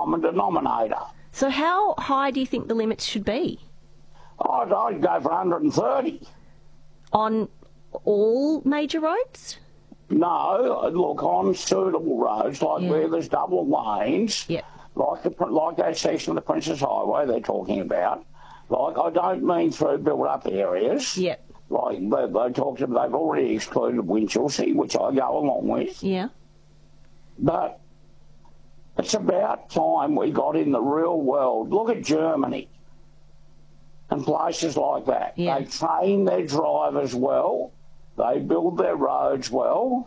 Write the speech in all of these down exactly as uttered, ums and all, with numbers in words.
common denominator. So how high do you think the limits should be? I'd, I'd go for one hundred thirty. On all major roads? No, look, on suitable roads, like Yeah. where there's double lanes, Yeah. like, the, like that section of the Princess Highway they're talking about. Like, I don't mean through built-up areas. Yeah. Like, they, they talked about, they've already excluded Winchelsea, which I go along with. Yeah. But it's about time we got in the real world. Look at Germany and places like that. Yeah. They train their drivers well. They build their roads well.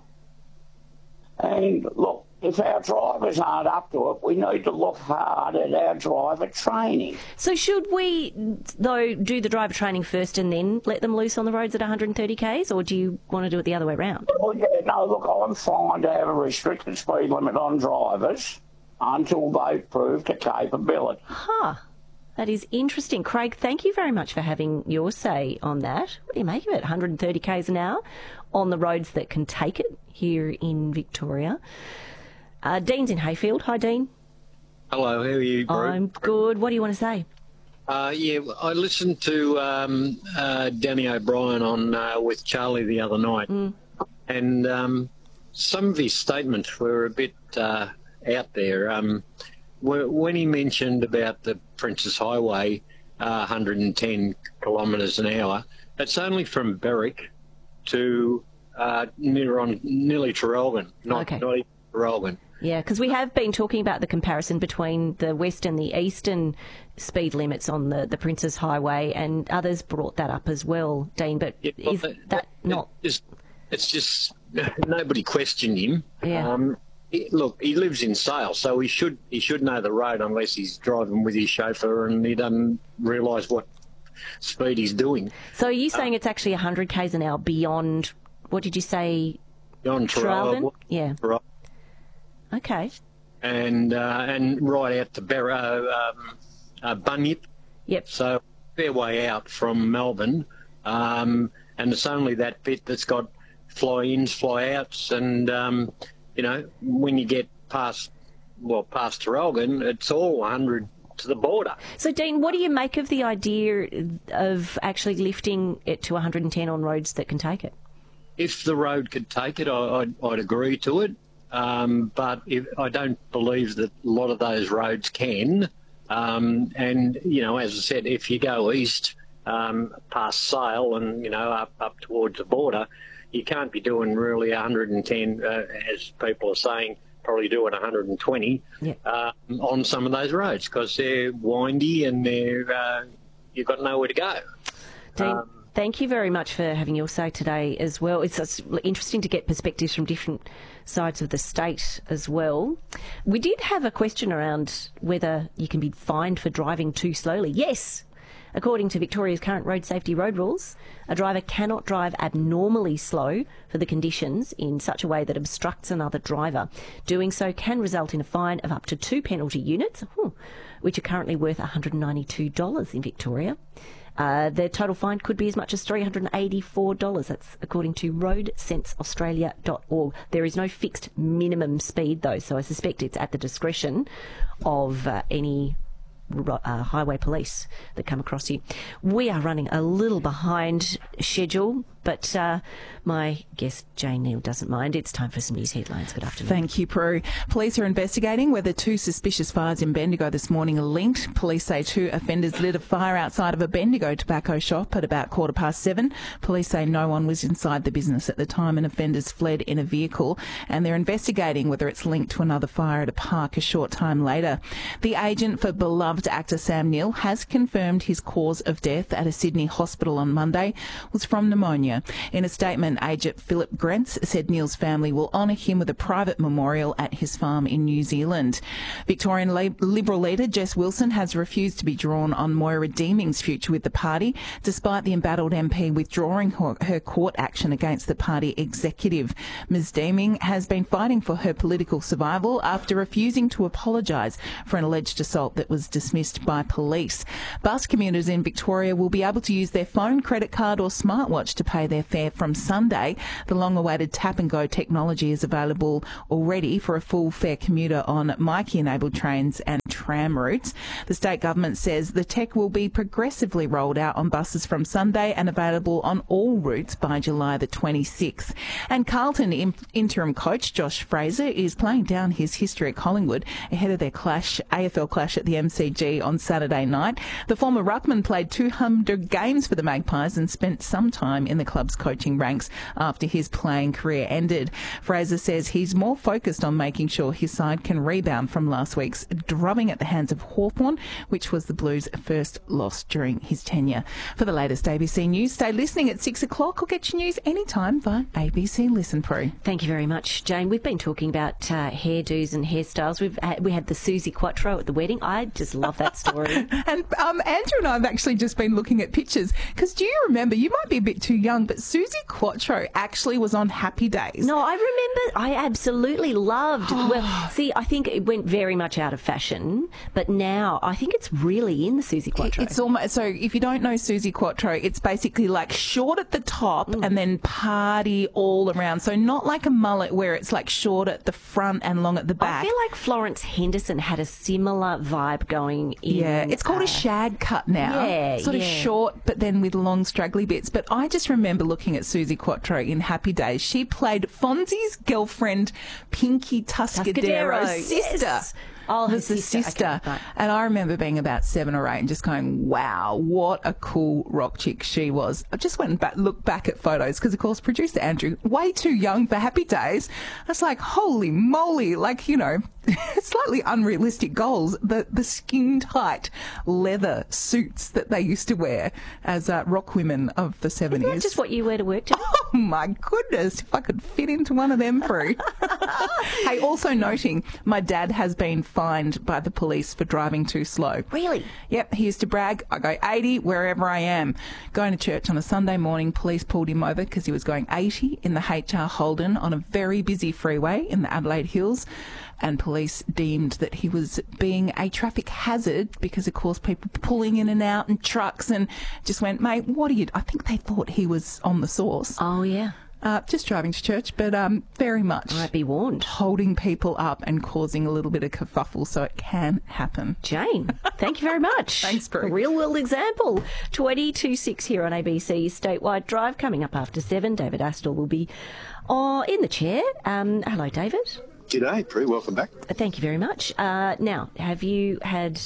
And look, if our drivers aren't up to it, we need to look hard at our driver training. So should we, though, do the driver training first and then let them loose on the roads at one hundred thirty k's, or do you want to do it the other way around? Well, yeah, no, look, I'm fine to have a restricted speed limit on drivers until they've proved a capability. Huh. That is interesting. Craig, thank you very much for having your say on that. What do you make of it? one hundred thirty k's an hour on the roads that can take it here in Victoria. Uh, Dean's in Hayfield. Hi, Dean. Hello, how are you, Brett? I'm good. What do you want to say? Uh, yeah, I listened to um, uh, Danny O'Brien on uh, with Charlie the other night, Mm. and um, some of his statements were a bit uh, out there. Um, wh- when he mentioned about the Princess Highway, uh, one hundred ten kilometres an hour, it's only from Berwick to uh, near on nearly Traralgon, not, Okay. not even Traralgon. Yeah, because we have been talking about the comparison between the west and the eastern speed limits on the, the Princess Highway, and others brought that up as well, Dean. But Yeah, well, is that- that not... It's, it's just nobody questioned him. Yeah. Um, he- look, he lives in Sale, so he should he should know the road unless he's driving with his chauffeur and he doesn't realise what speed he's doing. So are you saying it's actually one hundred k's an hour beyond, what did you say, On Traralgon? Traralgon, Yeah. right, Okay. and uh, and right out to Barrow, um, uh, Bunyip. Yep. So fair way out from Melbourne, um, and it's only that bit that's got fly-ins, fly-outs, and um, you know, when you get past, well, past Traralgon, it's all one hundred to the border. So, Dean, what do you make of the idea of actually lifting it to one hundred ten on roads that can take it? If the road could take it, I, I'd, I'd agree to it, um, but if, I don't believe that a lot of those roads can. Um, and, you know, as I said, if you go east um, past Sale and, you know, up, up towards the border, you can't be doing really one hundred ten, uh, as people are saying, probably doing one hundred twenty Yeah. uh, on some of those roads because they're windy and they're uh, you've got nowhere to go. Dean, Um, thank you very much for having your say today as well. It's, it's interesting to get perspectives from different sides of the state as well. We did have a question around whether you can be fined for driving too slowly. Yes. According to Victoria's current road safety road rules, a driver cannot drive abnormally slow for the conditions in such a way that obstructs another driver. Doing so can result in a fine of up to two penalty units, which are currently worth one hundred ninety-two dollars in Victoria. Uh, the total fine could be as much as three hundred eighty-four dollars. That's according to road sense australia dot org. There is no fixed minimum speed, though, so I suspect it's at the discretion of uh, any Uh, highway police that come across you. We are running a little behind schedule, but uh, my guest Jane Neal doesn't mind. It's time for some news headlines. Good afternoon. Thank you, Prue. Police are investigating whether two suspicious fires in Bendigo this morning are linked. Police say two offenders lit a fire outside of a Bendigo tobacco shop at about quarter past seven. Police say no one was inside the business at the time and offenders fled in a vehicle, and they're investigating whether it's linked to another fire at a park a short time later. The agent for beloved actor Sam Neill has confirmed his cause of death at a Sydney hospital on Monday was from pneumonia. In a statement, agent Philip Grentz said Neill's family will honour him with a private memorial at his farm in New Zealand. Victorian Liberal leader Jess Wilson has refused to be drawn on Moira Deeming's future with the party, despite the embattled M P withdrawing her, her court action against the party executive. Ms Deeming has been fighting for her political survival after refusing to apologise for an alleged assault that was dismissed by police. Bus commuters in Victoria will be able to use their phone, credit card or smartwatch to pay pay their fare from Sunday. The long-awaited Tap and Go technology is available already for a full fare commuter on Myki-enabled trains and tram routes. The state government says the tech will be progressively rolled out on buses from Sunday and available on all routes by July the twenty-sixth. And Carlton in- interim coach Josh Fraser is playing down his history at Collingwood ahead of their clash, A F L clash at the M C G on Saturday night. The former ruckman played two hundred games for the Magpies and spent some time in the club's coaching ranks after his playing career ended. Fraser says he's more focused on making sure his side can rebound from last week's drubbing at the hands of Hawthorn, which was the Blues' first loss during his tenure. For the latest A B C News, stay listening at six o'clock or get your news anytime via A B C Listen Pro. Thank you very much, Jane. We've been talking about uh, hairdos and hairstyles. We've had, we had the Susie Quattro at the wedding. I just love that story. And um, Andrew and I have actually just been looking at pictures because do you remember, you might be a bit too young, but Susie Quattro actually was on Happy Days. No, I remember. I absolutely loved. Well, see, I think it went very much out of fashion, but now I think it's really in the Susie Quattro. It's almost, so if you don't know Susie Quattro, it's basically like short at the top mm. and then party all around. So not like a mullet where it's like short at the front and long at the back. I feel like Florence Henderson had a similar vibe going in. Yeah, it's called uh, a shag cut now. Yeah, Sort yeah. of short, but then with long straggly bits. But I just remember looking at Susie Quattro in Happy Days. She played Fonzie's girlfriend, Pinky Tuscadero's Tuscadero, sister. Yes. Oh, was the sister. sister. Okay, right. And I remember being about seven or eight and just going, wow, what a cool rock chick she was. I just went and back, looked back at photos because, of course, producer Andrew, way too young for Happy Days. I was like, holy moly, like, you know, slightly unrealistic goals. The the skin-tight leather suits that they used to wear as uh, rock women of the seventies. Isn't that just what you wear to work today? Oh, my goodness, if I could fit into one of them through. Hey, also noting, my dad has been fined by the police for driving too slow. Really? Yep, he used to brag, I go eighty wherever I am. Going to church on a Sunday morning, police pulled him over because he was going eighty in the H R Holden on a very busy freeway in the Adelaide Hills. And police deemed that he was being a traffic hazard because, of course, people pulling in and out and trucks and just went, mate, what are you... I think they thought he was on the sauce. Oh, yeah. Uh, just driving to church, but um, very much Might be warned. holding people up and causing a little bit of kerfuffle, so it can happen. Jane, thank you very much. Thanks, Brooke. A real-world example. twenty-two six here on A B C Statewide Drive. Coming up after seven, David Astor will be uh, in the chair. Um, hello, David. G'day, Prue. Welcome back. Thank you very much. Uh, now, have you had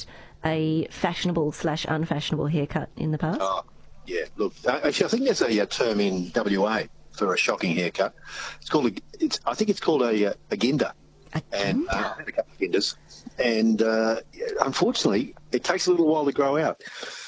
a fashionable slash unfashionable haircut in the past? Oh, yeah. Look, actually, I think there's a, a term in W A for a shocking haircut. It's called a, it's I think it's called a, a ginder. A and ginder? uh, I had a couple of ginders, and uh, unfortunately, it takes a little while to grow out.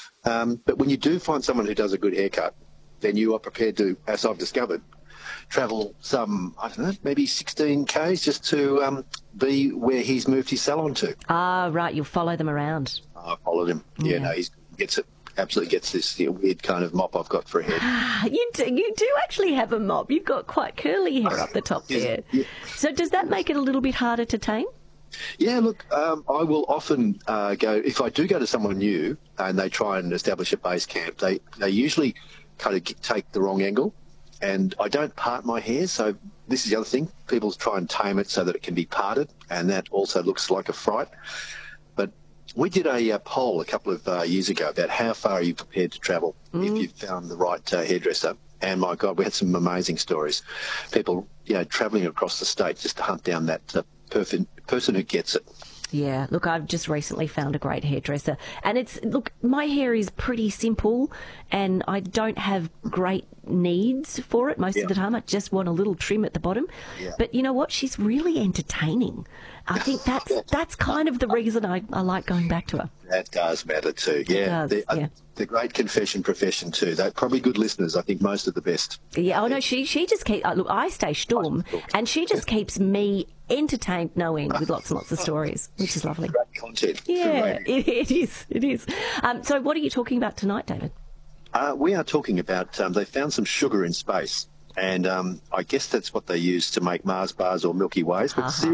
Um, but when you do find someone who does a good haircut, then you are prepared to, as I've discovered, travel some, I don't know, maybe sixteen kays just to um, be where he's moved his salon to. Ah, right. You'll follow them around. I followed him. Yeah, Yeah. no, he gets it. Absolutely gets this you know, weird kind of mop I've got for a head. You do, you do actually have a mop. You've got quite curly hair up the top Yes, there. yeah. So does that make it a little bit harder to tame? Yeah, look, um, I will often uh, go, if I do go to someone new and they try and establish a base camp, they, they usually kind of take the wrong angle, and I don't part my hair, so this is the other thing. People try and tame it so that it can be parted, and that also looks like a fright. But we did a uh, poll a couple of uh, years ago about how far are you prepared to travel mm. if you've found the right uh, hairdresser. And my God, we had some amazing stories. People, you know, travelling across the state just to hunt down that uh, perfect person who gets it. Yeah, look, I've just recently found a great hairdresser. And it's, look, my hair is pretty simple and I don't have great needs for it most yeah. of the time. I just want a little trim at the bottom. Yeah. But you know what? She's really entertaining. I think that's that's kind of the reason I, I like going back to her. That does matter too. Yeah, does, the, yeah. Uh, the great confession profession too. They're probably good listeners. I think most of the best. Yeah, oh no, she she just keeps, uh, look, I stay storm and she just keeps me entertained no end with lots and lots of stories, which is lovely. Great content. Yeah, Great. it, it is, it is. Um, so what are you talking about tonight, David? Uh, we are talking about, um, they found some sugar in space, and um, I guess that's what they use to make Mars bars or Milky Ways, but Uh-huh. seriously,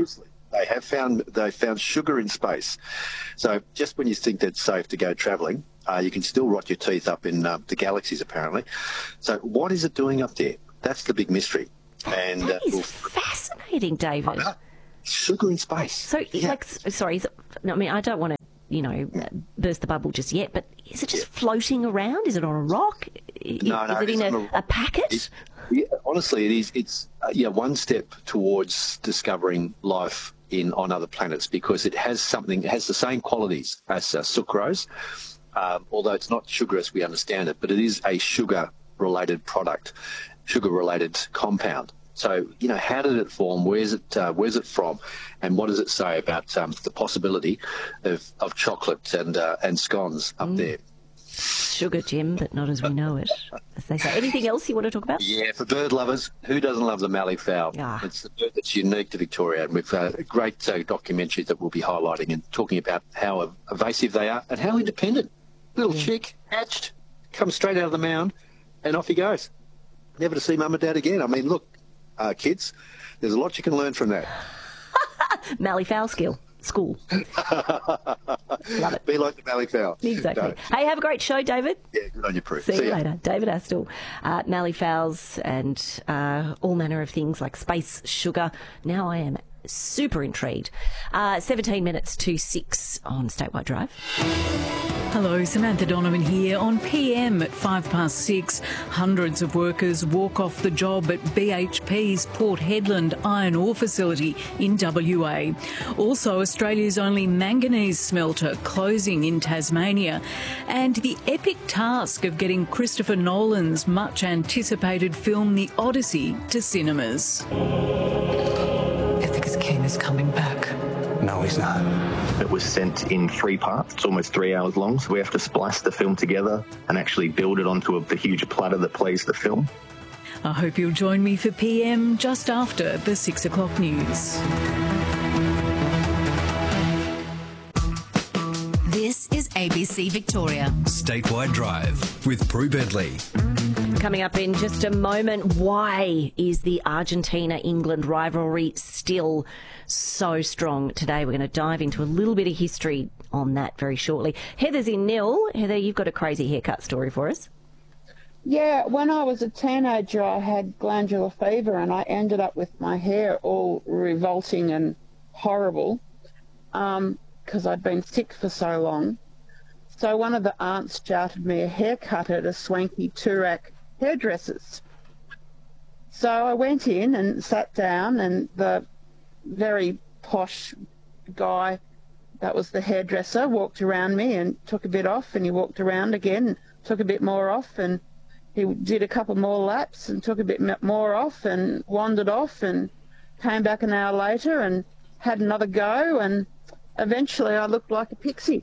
They have found they found sugar in space. So just when you think that it's safe to go travelling, uh, you can still rot your teeth up in uh, the galaxies, apparently. So what is it doing up there? That's the big mystery. And That uh, is fascinating, David. sugar in space. So, Yeah. like, s- sorry, is it- no, I mean, I don't want to, you know, burst the bubble just yet, but is it just floating around? Is it on a rock? I- No, is no, it it in isn't a, a rock. a packet? It's, yeah, honestly, it is. It's uh, yeah, one step towards discovering life in on other planets because it has something. It has the same qualities as uh, sucrose, um, although it's not sugar as we understand it, but it is a sugar-related product, sugar-related compound. So, you know, how did it form? Where's it? Uh, where's it from? And what does it say about um, the possibility of, of chocolate and uh, and scones up there? Sugar, Jim, but not as we know it, as they say. Anything else you want to talk about? Yeah, for bird lovers, who doesn't love the mallee fowl? Ah. It's the bird that's unique to Victoria, and we've uh, a great uh, documentary that we'll be highlighting and talking about how ev- evasive they are and how independent. Little chick, hatched, comes straight out of the mound, and off he goes. Never to see mum and dad again. I mean, look, uh, kids, there's a lot you can learn from that. Mallee fowl skill. School. Love it. Be like the mallee fowl. Exactly. No. Hey, have a great show, David. Yeah, good on you, Prue. See, you ya. later. David Astle, uh, Mallee fowls and uh, all manner of things like space sugar. Now I am super intrigued. Uh, seventeen minutes to six on Statewide Drive. Hello, Samantha Donovan here. On P M at five past six, hundreds of workers walk off the job at B H P's Port Hedland iron ore facility in W A. Also, Australia's only manganese smelter closing in Tasmania. And the epic task of getting Christopher Nolan's much anticipated film The Odyssey to cinemas. Ithaca's king is coming back. No, he's not. It was sent in three parts. It's almost three hours long, so we have to splice the film together and actually build it onto a, the huge platter that plays the film. I hope you'll join me for P M just after the six o'clock news. This is A B C Victoria. Statewide Drive with Prue Bentley. Coming up in just a moment, why is the Argentina-England rivalry still so strong today? We're going to dive into a little bit of history on that very shortly. Heather's in Nil. Heather, you've got a crazy haircut story for us. Yeah, when I was a teenager, I had glandular fever and I ended up with my hair all revolting and horrible because I'd been sick for so long. So one of the aunts chartered me a haircut at a swanky Toorak hairdressers. So I went in and sat down, and the very posh guy that was the hairdresser walked around me and took a bit off, and he walked around again and took a bit more off, and he did a couple more laps and took a bit more off and wandered off and came back an hour later and had another go, and eventually I looked like a pixie.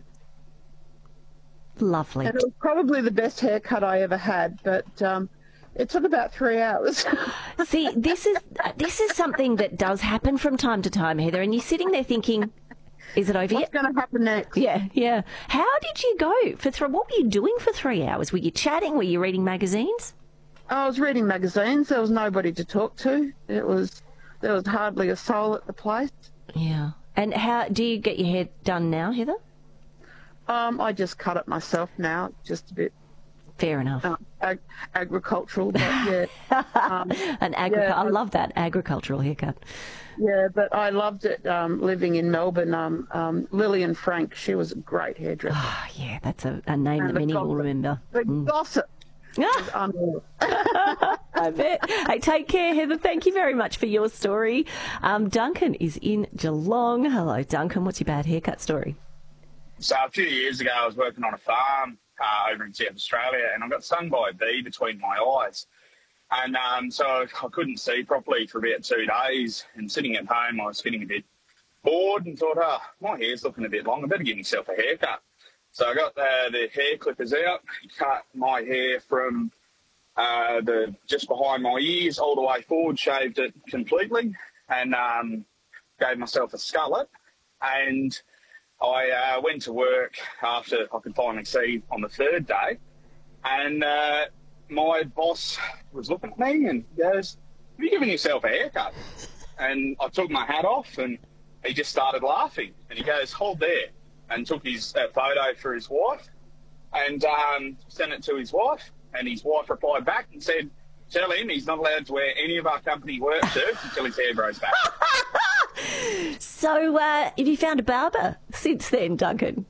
Lovely. And it was probably the best haircut I ever had, but um, it took about three hours. See, this is this is something that does happen from time to time, Heather, and you're sitting there thinking, is it over What's yet? going to happen next? Yeah, yeah. How did you go for three? What were you doing for three hours? Were you chatting? Were you reading magazines? I was reading magazines. There was nobody to talk to. It was there was hardly a soul at the place. Yeah. And how do you get your hair done now, Heather? Um, I just cut it myself now, just a bit Fair enough. uh, ag- agricultural, but yeah. Um, An agri- yeah, I I- love that agricultural haircut. yeah, but I loved it um, living in Melbourne. Um, um, Lillian Frank, she was a great hairdresser. Oh, yeah, that's a, a name And that the many will gossip. remember. The gossip. was unreal. I bet. Hey, take care, Heather. Thank you very much for your story. Um, Duncan is in Geelong. Hello, Duncan. What's your bad haircut story? So a few years ago, I was working on a farm uh, over in South Australia, and I got stung by a bee between my eyes. And um, so I couldn't see properly for about two days. And sitting at home, I was getting a bit bored and thought, oh, my hair's looking a bit long. I better give myself a haircut. So I got the, the hair clippers out, cut my hair from uh, the just behind my ears all the way forward, shaved it completely, and um, gave myself a skullet. And I uh, went to work after I could finally see on the third day, and uh, my boss was looking at me and goes, "Have you given yourself a haircut?" And I took my hat off and he just started laughing. And he goes, hold there, and took his uh, photo for his wife and um, sent it to his wife. And his wife replied back and said, tell him he's not allowed to wear any of our company work shirts until his hair grows back. So uh, have you found a barber since then, Duncan?